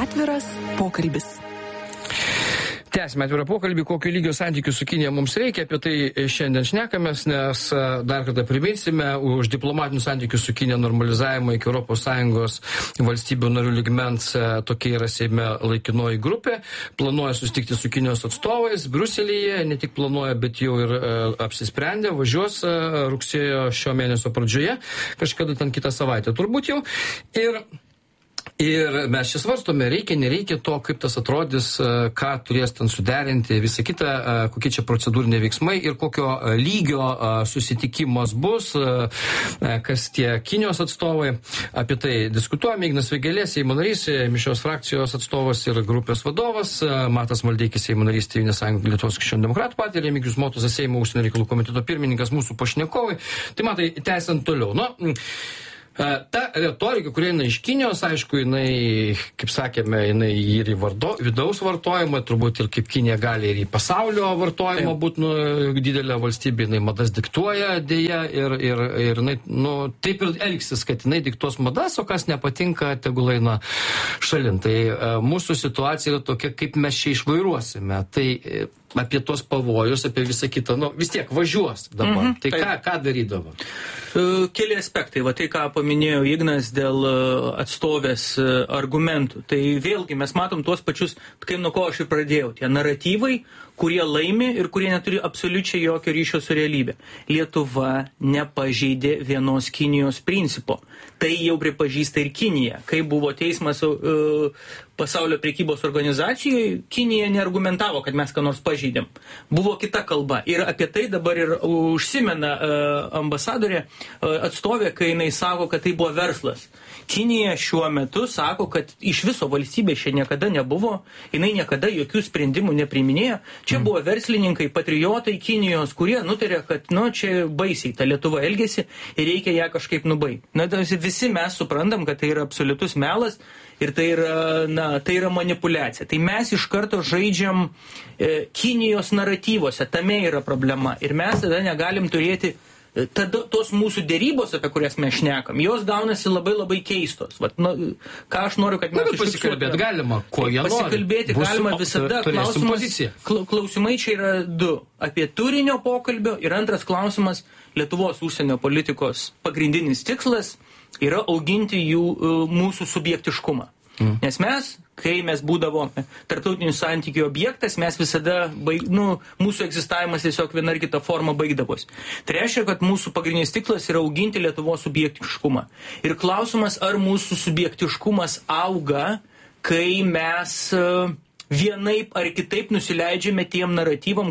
Atviras pokalbis. Tęsime atvirą pokalbį, kokio lygio santykių su Kinija mums reikia, apie tai šiandien šnekamės, nes dar kartą priminsime, už diplomatinių santykių su Kinija normalizavimą iki ES valstybių narių lygmens tokia yra Seime laikinoji grupė, planuoja susitikti su Kinijos atstovais Briuselyje, ne tik planuoja, bet jau ir apsisprendė, važiuos rugsėjo šio mėnesio pradžioje, kažkada ten kitą savaitę turbūt jau. Ir mes čia svarstome, reikia, nereikia to, kaip tas atrodys, ką turės ten suderinti, visą kitą, kokie čia procedūriniai veiksmai ir kokio lygio susitikimas bus, kas tie Kinijos atstovai. Apie tai diskutuojame. Ignas Vėgėlė, Seimo narys, Mišrios frakcijos atstovas ir grupės vadovas, Matas Maldeikis, Seimo narys, Tėvynės sąjunga Lietuvos krikščionių demokratų partija, Remigijus Motuzas, Seimo užsienio reikalų komiteto pirmininkas, mūsų pašnekovai. Tai matai, tęsiant toliau. Ta retorika, kuri eina iš Kinijos, aišku, jinai, kaip sakėme, jinai ir į vidaus vartojimą, turbūt ir kaip Kinija gali ir į pasaulio vartojimą būti didelė valstybė, jinai madas diktuoja dėja ir jinai, taip ir elgsis, kad jinai diktuos madas, o kas nepatinka, tegul eina šalin. Tai mūsų situacija yra tokia, kaip mes čia išvairuosime. Tai apie tos pavojus, apie visą kitą, vis tiek važiuos dabar. Tai ką darydavo? Keli aspektai, tai ką paminėjo Ignas dėl atstovės argumentų. Tai vėlgi mes matom tuos pačius, kaip nuo ko aš ir pradėjau, tie naratyvai, kurie laimi ir kurie neturi absoliučiai jokio ryšio su realybė. Lietuva nepažeidė vienos Kinijos principo. Tai jau pripažįsta ir Kinija. Kai buvo teismas pasaulio prekybos organizacijoje, Kinija neargumentavo, kad mes ką nors pažeidėm. Buvo kita kalba. Ir apie tai dabar ir užsimena ambasadorė atstovė, kai jinai sako, kad tai buvo verslas. Kinija šiuo metu sako, kad iš viso valstybė čia niekada nebuvo, jinai niekada jokių sprendimų nepriiminėjo. Čia buvo verslininkai, patriotai Kinijos, kurie nutarė, kad čia baisiai ta Lietuva elgėsi ir reikia ją kažkaip nubaigti. Visi mes suprantam, kad tai yra absoliutus melas ir tai yra manipuliacija. Tai mes iš karto žaidžiam Kinijos naratyvose, tame yra problema. Ir mes tada negalim turėti tos mūsų dėrybos, apie kurias mes šnekam, jos gaunasi labai labai keistos. Ką aš noriu, kad mes pasikalbėti galima, ko jie nori. Pasikalbėti galima visada. Klausimai čia yra du. Apie turinio pokalbio ir antras klausimas, Lietuvos užsienio politikos pagrindinis tikslas yra auginti mūsų subjektiškumą. Nes mes, kai mes būdavome tarptautinių santykių objektas, mes visada, mūsų egzistavimas tiesiog viena ar kita forma baigdavosi. Tai reiškia, kad mūsų pagrindinis tikslas yra auginti Lietuvos subjektiškumą. Ir klausimas, ar mūsų subjektiškumas auga, kai mes vienaip ar kitaip nusileidžiame tiem naratyvam,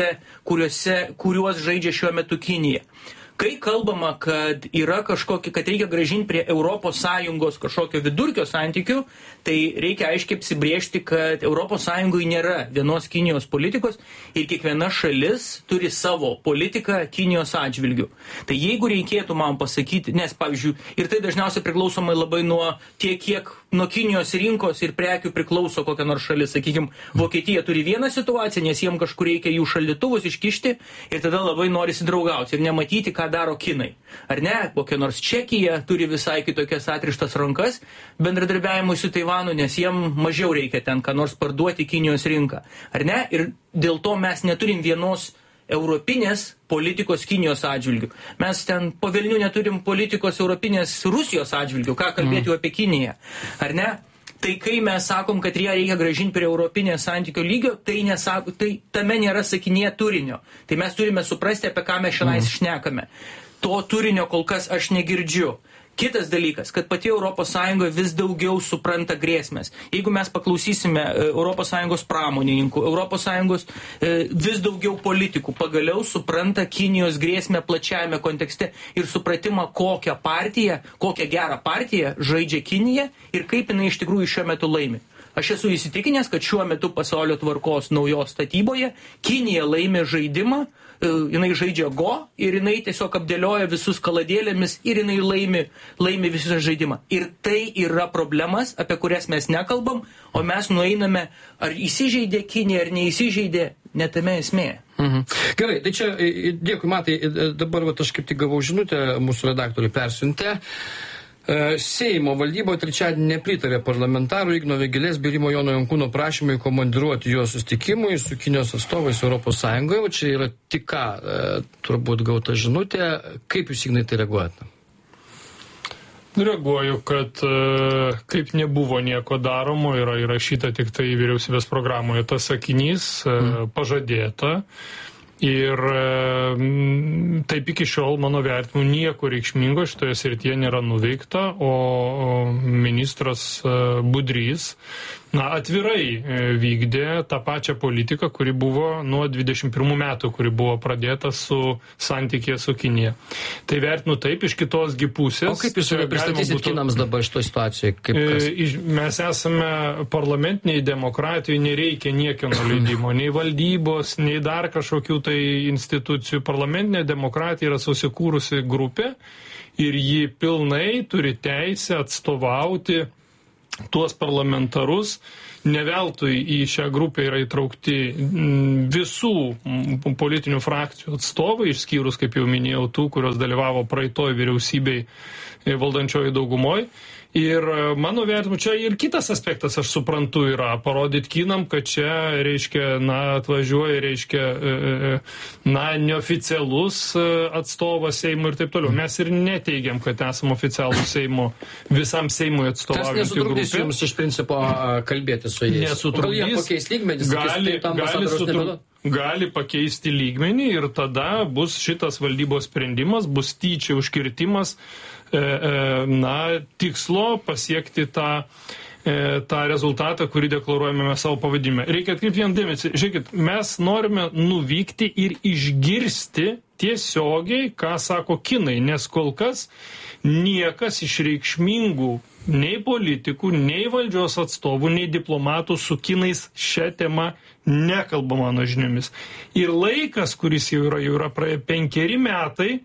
kuriuos žaidžia šiuo metu Kinija. Kai kalbama, kad yra kad reikia grąžinti prie ES kažkokio vidurkio santykių, tai reikia aiškiai apsibrėžti, kad ES nėra vienos Kinijos politikos ir kiekviena šalis turi savo politiką Kinijos atžvilgių. Tai jeigu reikėtų man pasakyti, nes, pavyzdžiui, ir tai dažniausiai priklausomai labai nuo kiek nuo Kinijos rinkos ir prekių priklauso kokia nors šalis. Sakykime, Vokietija turi vieną situaciją, nes jiems kažkur reikia jų šaldytuvus iškišti ir tada labai norisi draugauti ir nematyti, ką daro kinai. Ar ne? Kokia nors Čekija turi visai kitokias atrištas rankas bendradarbiavimui su Taivanu, nes jiem mažiau reikia ten ką nors parduoti Kinijos rinką. Ar ne? Ir dėl to mes neturim vienos europinės politikos Kinijos atžvilgių. Mes ten po velnių neturim politikos europinės Rusijos atžvilgių. Ką kalbėti apie Kiniją? Ar ne? Tai kai mes sakom, kad ją reikia grąžinti prie europinės santykio lygio, tai tame nėra sakinėje turinio. Tai mes turime suprasti, apie ką mes šiandien šnekame. To turinio kol kas aš negirdžiu. Kitas dalykas, kad pati ES vis daugiau supranta grėsmės. Jeigu mes paklausysime ES pramonininkų, ES vis daugiau politikų pagaliau supranta Kinijos grėsmę plačiajame kontekste ir supratimą, kokią gerą partiją žaidžia Kinija ir kaip jinai iš tikrųjų šiuo metu laimi. Aš esu įsitikinęs, kad šiuo metu pasaulio tvarkos naujos statyboje Kinija laimi žaidimą, jinai žaidžia go ir jinai tiesiog apdėlioja visus kaladėlėmis ir jinai laimi visą žaidimą. Ir tai yra problemas, apie kurias mes nekalbam, o mes nueiname, ar įsižeidė Kinija, ar neįsižeidė, netame esmė. Gerai, tai čia, dėkui, Matai, dabar aš kaip tik gavau žinutę, mūsų redaktoriui persiuntė. Seimo valdyboje trečiadienį nepritarė parlamentarų Igno Vėgėlės bei Rimo Jono Jankūno prašymai komandiruoti juos susitikimui su Kinijos atstovais Europos Sąjungoje. O čia yra tik ką turbūt gauta žinutė. Kaip jūs, Ignai, tai reaguojate? Reaguoju, kad kaip nebuvo nieko daromo, yra įrašyta tik tai vyriausybės programoje tas sakinys, pažadėta. Ir taip iki šiol, mano vertimu, nieko reikšmingo šitoje srityje nėra nuveikta, o ministras Budrys atvirai vykdė tą pačią politiką, kuri buvo nuo 21 metų, kuri buvo pradėta su santykėje su Kinija. Tai vertinu taip, iš kitos gi pusės. O kaip jūs pristatysit Kinams dabar šitoje situacijoje? Mes esame parlamentiniai demokratijai, nereikia niekieno leidimo, nei valdybos, nei dar kažkokių tai institucijų. Parlamentinė demokratija yra susikūrusi grupė ir ji pilnai turi teisę atstovauti tuos parlamentarus. Ne veltui į šią grupę yra įtraukti visų politinių frakcijų atstovai, išskyrus, kaip jau minėjau, tų, kurios dalyvavo praeitoj vyriausybei valdančioji daugumoj. Ir mano vertimu, čia ir kitas aspektas, aš suprantu, yra parodyti Kinam, kad čia, reiškia, atvažiuoja, reiškia, neoficialus atstovas Seimo ir taip toliau. Mes ir neteigiam, kad esam oficialus Seimo, visam Seimui atstovaujantį grupę. Tas nesutrukdys jums iš principo kalbėti su jais? Nesutrukdys. Gal jie pakeis lygmenį? Gali pakeisti lygmenį ir tada bus šitas valdybos sprendimas, bus tyčia užkirtimas tikslo pasiekti tą rezultatą, kurį deklaruojame mes savo pavadinime. Reikia atkreipti vieną dėmesį. Žiūrėkit, mes norime nuvykti ir išgirsti tiesiogiai, ką sako kinai, nes kol kas niekas iš reikšmingų nei politikų, nei valdžios atstovų, nei diplomatų su kinais šią temą nekalba mano žiniomis. Ir laikas, kuris jau yra praėję 5 metai,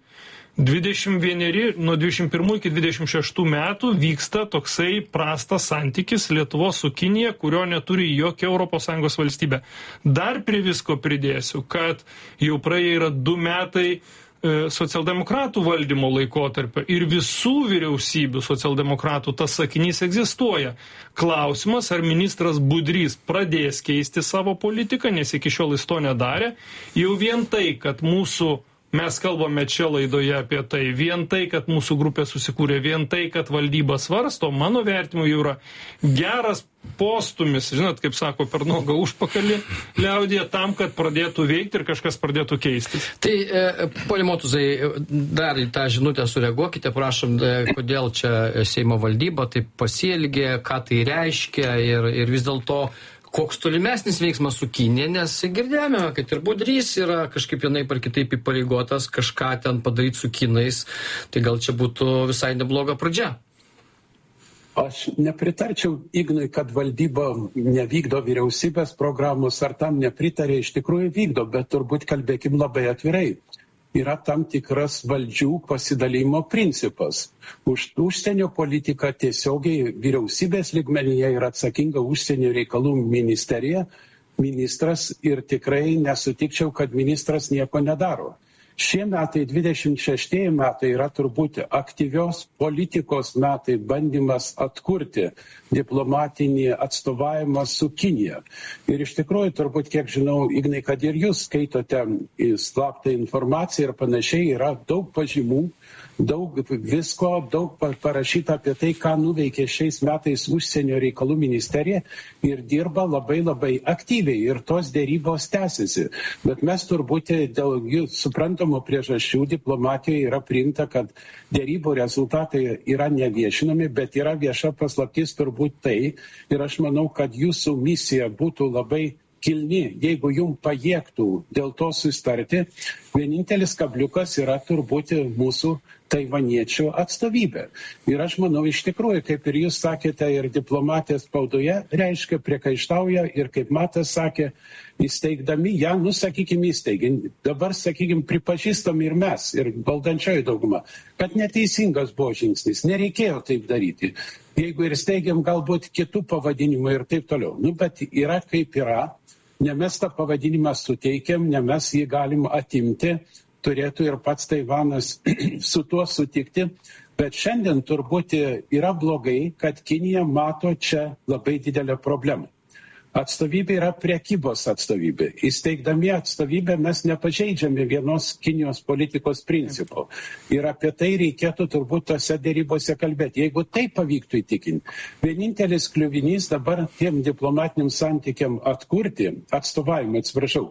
21, nuo 21 iki 26 metų vyksta toksai prastas santykis Lietuvos su Kinija, kurio neturi jokia ES valstybė. Dar prie visko pridėsiu, kad jau praėję yra 2 metai socialdemokratų valdymo laikotarpio ir visų vyriausybių socialdemokratų tas sakinys egzistuoja. Klausimas, ar ministras Budrys pradės keisti savo politiką, nes iki šiol jis to nedarė. Jau vien tai, kad mes kalbame čia laidoje apie tai, vien tai, kad mūsų grupė susikūrė, vien tai, kad valdyba svarsto, mano vertimu jau yra geras postumis, žinot, kaip sako, per nuogą užpakalį liaudėje, tam, kad pradėtų veikti ir kažkas pradėtų keistis. Tai, pone Motuzai, dar į tą žinutę sureaguokite, prašom, kodėl čia Seimo valdyba taip pasielgė, ką tai reiškia ir vis dėlto koks tolimesnis veiksmas su Kinija, nes girdėjome, kad ir Budrys yra kažkaip vienaip ar kitaip įpareigotas kažką ten padaryti su kinais, tai gal čia būtų visai nebloga pradžia. Aš nepritarčiau Ignui, kad valdyba nevykdo vyriausybės programos, ar tam nepritarė, iš tikrųjų vykdo, bet turbūt kalbėkim labai atvirai. Yra tam tikras valdžių pasidalymo principas. Už užsienio politiką tiesiogiai vyriausybės lygmenyje yra atsakinga užsienio reikalų ministerija, ministras, ir tikrai nesutikčiau, kad ministras nieko nedaro. Šie metai, 26 metai, yra turbūt aktyvios politikos metai, bandymas atkurti diplomatinį atstovavimą su Kinija. Ir iš tikrųjų, turbūt, kiek žinau, Ignai, kad ir jūs skaitote slaptą informaciją ir panašiai, yra daug pažymų, daug visko, daug parašyta apie tai, ką nuveikė šiais metais užsienio reikalų ministerija ir dirba labai labai aktyviai ir tos dėrybos tęsiasi. Bet mes turbūt dėl jų suprantamų priežasčių diplomatijoje yra priimta, kad dėrybų rezultatai yra neviešinami, bet yra vieša paslaptis turbūt tai. Ir aš manau, kad jūsų misija būtų labai kilni, jeigu jum pajėgtų dėl to sustarti. Vienintelis kabliukas yra turbūt mūsų taivaniečių atstovybė. Ir aš manau, iš tikrųjų, kaip ir jūs sakėte, ir diplomatės spaudoje reiškia, priekaištauja, ir kaip Matas sakė, įsteigdami ją, sakykime, įsteigim. Dabar, sakykime, pripažįstam ir mes, ir valdančioji dauguma, kad neteisingas buvo žingsnis, nereikėjo taip daryti. Jeigu ir steigiam galbūt kitų pavadinimų ir taip toliau. Bet yra kaip yra, ne mes tą pavadinimą suteikiam, ne mes jį galim atimti, turėtų ir pats Taivanas su tuo sutikti, Bet šiandien turbūt yra blogai, kad Kinija mato čia labai didelę problemą. Atstovybė yra prekybos atstovybė. Įsteigdami atstovybę mes nepažeidžiame vienos Kinijos politikos principų. Ir apie tai reikėtų turbūt tose dėrybose kalbėti. Jeigu tai pavyktų įtikinti, vienintelis kliuvinys dabar tiem diplomatiniam santykiam atkurti, atstovavimą,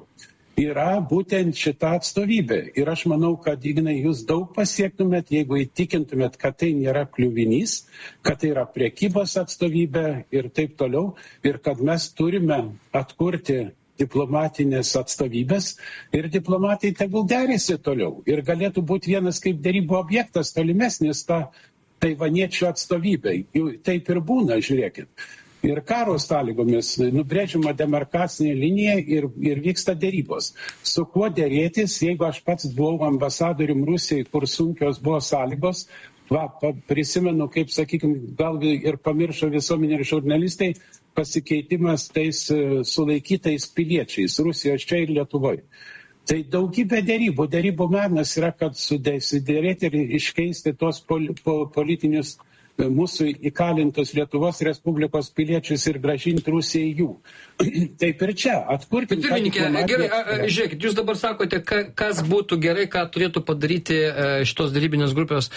yra būtent šita atstovybė. Ir aš manau, kad, Ignai, jūs daug pasiektumėt, jeigu įtikintumėt, kad tai nėra kliuvinys, kad tai yra prekybos atstovybė ir taip toliau, ir kad mes turime atkurti diplomatinės atstovybės ir diplomatai tegul derėsi toliau. Ir galėtų būti vienas kaip dėrybų objektas tolimesnis ta taivaniečių atstovybė. Taip ir būna, žiūrėkit. Ir karo sąlygomis nubrėžiama demarkacinė linija ir vyksta dėrybos. Su kuo dėrėtis, jeigu aš pats buvau ambasadorium Rusijai, kur sunkios buvo sąlygos, prisimenu, kaip, sakykime, gal ir pamiršo visuomenė ir žurnalistai, pasikeitimas tais sulaikytais piliečiais Rusijos čia ir Lietuvoje. Tai daugybė dėrybų menas yra, kad susidėrėti ir iškeisti tos politinius mūsų įkalintos Lietuvos Respublikos piliečius ir gražinti Rusijai jų. Taip ir čia, atkurkim. Pirmininkė, gerai, žiūrėkit, jūs dabar sakote, kas būtų gerai, ką turėtų padaryti šitos darybinės grupės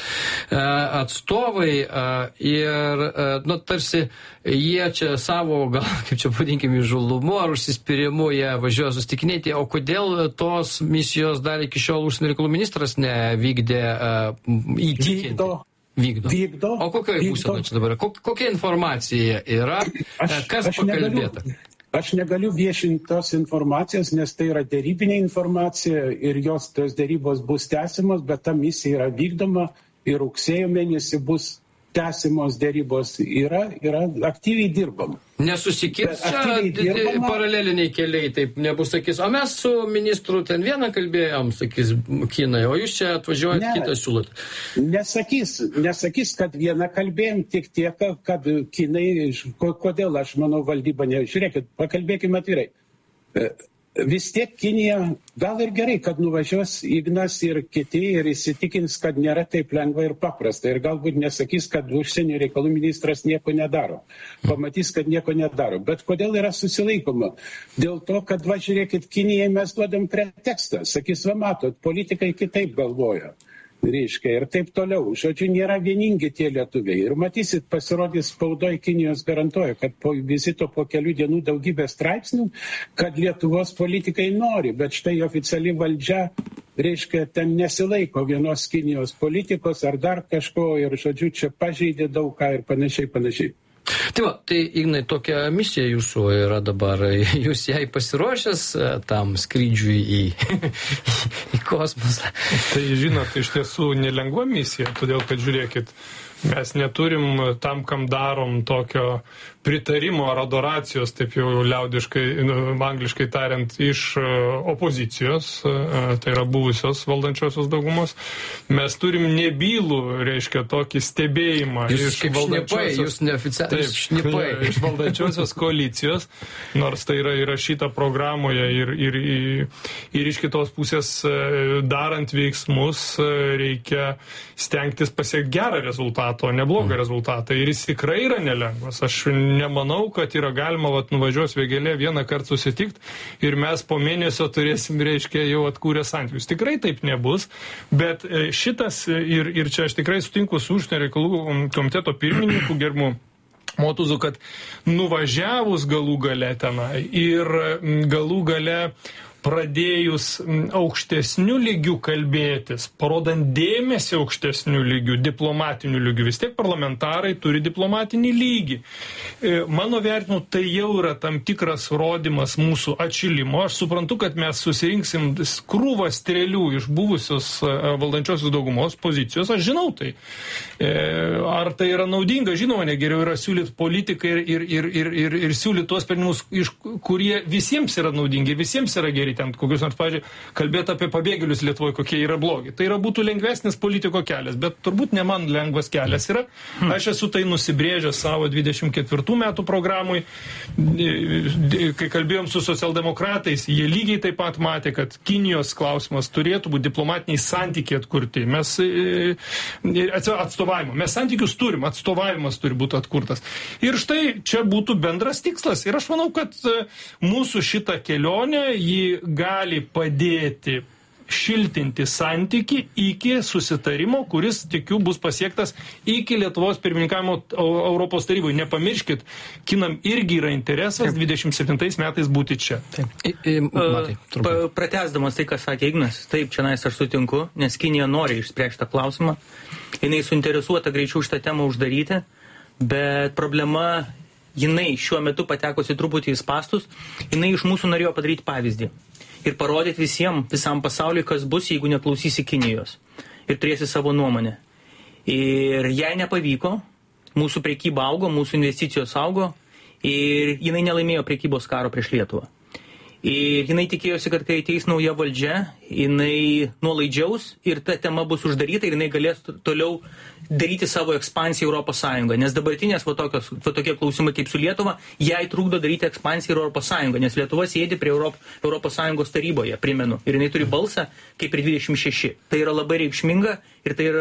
atstovai ir, tarsi jie čia savo, gal, kaip čia pavadinkim, įžulumu ar užsispyrimu jie važiuoja susitikinėti, o kodėl tos misijos dar iki šiol užsienio reikalų ministras nevykdė įtikinti? Vykdo. O kokioje būsenoje čia dabar? Kokia informacija yra? Kas pakalbėta? Aš negaliu viešinti tos informacijos, nes tai yra dėrybinė informacija ir tos dėrybos bus tęsimos, bet ta misija yra vykdoma ir rugsėjo mėnesį bus tęsimos dėrybos. Yra aktyviai dirbama. Nesusikirs čia paraleliniai keliai, taip nebus, sakys, o mes su ministru ten vieną kalbėjom, sakys Kinai, o jūs čia atvažiuojat kitą siūlot. Nesakys, kad vieną kalbėjom, tik tiek, kad Kinai, kodėl aš manau valdyba, žiūrėkit, pakalbėkime atvirai. Vis tiek Kinija, gal ir gerai, kad nuvažiuos Ignas ir kiti ir įsitikins, kad nėra taip lengva ir paprasta. Ir galbūt nesakys, kad užsienio reikalų ministras nieko nedaro. Pamatys, kad nieko nedaro. Bet kodėl yra susilaikoma? Dėl to, kad, žiūrėkit, Kinijai mes duodam pretekstą. Sakys, matot, politikai kitaip galvoja. Reiškia, ir taip toliau. Žodžiu, nėra vieningi tie lietuviai. Ir matysit, pasirodys spaudoj Kinijos garantuoja, kad po vizito po kelių dienų daugybė straipsnių, kad Lietuvos politikai nori, bet štai oficiali valdžia, reiškia, ten nesilaiko vienos Kinijos politikos ar dar kažko ir, žodžiu, čia pažeidė daug ką ir panašiai. Tai Ignai, tokia misija jūsų yra dabar. Jūs jai pasiruošęs tam skrydžiui į kosmosą? Tai žinot, iš tiesų nelengva misija, todėl kad žiūrėkit, mes neturim tam, kam darom tokio pritarimo ar adoracijos, taip jau liaudiškai, angliškai tariant, iš opozicijos, tai yra buvusios valdančiosios daugumos. Mes turim nebylų, reiškia, tokį stebėjimą iš valdančiosios, iš valdančiosios koalicijos, nors tai yra įrašyta programoje ir iš kitos pusės darant veiksmus reikia stengtis pasiekti gerą rezultatą, o neblogą rezultatą. Ir jis tikrai yra nelengvas. Aš nemanau, kad yra galima nuvažiuos Vėgėlė vieną kartą susitikti ir mes po mėnesio turėsim, reiškia, jau atkūrę santykius. Tikrai taip nebus, bet šitas ir čia aš tikrai sutinku su užsienio reikalų komiteto pirmininku gerbiamu Motuzu, kad nuvažiavus galų gale tenai ir galų gale pradėjus aukštesnių lygių kalbėtis, parodant dėmesį aukštesnių lygių, diplomatinių lygių, vis tiek parlamentarai turi diplomatinį lygį. Mano vertinimu, tai jau yra tam tikras rodymas mūsų atšilimo. Aš suprantu, kad mes susirinksim krūvą strėlių iš buvusios valdančiosios daugumos pozicijos, aš žinau tai. Ar tai yra naudinga, žinoma, negeriau yra siūlyti politikai ir siūlyti tuos sprendimus, kurie visiems yra naudingi, visiems yra geri. darai ten kokius nors, pavyzdžiui, kalbėti apie pabėgėlius Lietuvoje, kokie yra blogi. Tai yra būtų lengvesnis politiko kelias, bet turbūt ne man lengvas kelias yra. Aš esu tai nusibrėžęs savo 24 metų programui. Kai kalbėjom su socialdemokratais, jie lygiai taip pat matė, kad Kinijos klausimas turėtų būti diplomatiniai santykiai atkurti. Mes atstovavimo. Mes santykius turim, atstovavimas turi būti atkurtas. Ir štai čia būtų bendras tikslas. Ir aš manau, kad mūsų šitą kelionę jį gali padėti šiltinti santyki iki susitarimo, kuris, tikiu, bus pasiektas iki Lietuvos pirmininkavimo Europos taryboje. Nepamirškit, kinam irgi yra interesas 27 metais būti čia. Pratęsdamas tai, ką sakė Ignas, taip, čia aš sutinku, nes Kinija nori išspręsti tą klausimą. Jinai suinteresuota greičiau šitą temą uždaryti, bet problema, jinai šiuo metu patekusi truputį į spastus, jinai iš mūsų norėjo padaryti pavyzdį. Ir parodyti visam pasauliui, kas bus, jeigu neklausysi Kinijos. Ir turėsi savo nuomonę. Ir jai nepavyko, mūsų prekyba augo, mūsų investicijos augo ir jinai nelaimėjo prekybos karo prieš Lietuvą. Ir jinai tikėjosi, kad kai ateis nauja valdžia, jinai nuolaidžiaus ir ta tema bus uždaryta ir jinai galės toliau daryti savo ekspansiją Europos Sąjungą. Nes dabartinės tokie klausimai kaip su Lietuva, jai trukdo daryti ekspansiją Europos Sąjungą, nes Lietuva sėdi prie Europos Sąjungos taryboje, primenu. Ir jinai turi balsą kaip ir 26. Tai yra labai reikšminga ir tai yra